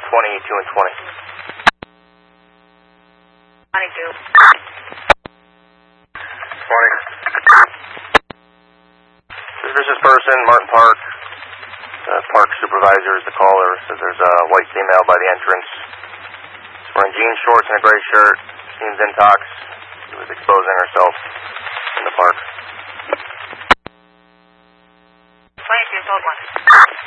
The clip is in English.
22 and 22. Morning. Suspicious person, Martin Park. Park supervisor is the caller. Says there's a white female by the entrance. She's wearing jeans, shorts, and a gray shirt. Seems intox. She was exposing herself in the park. 22, told 1.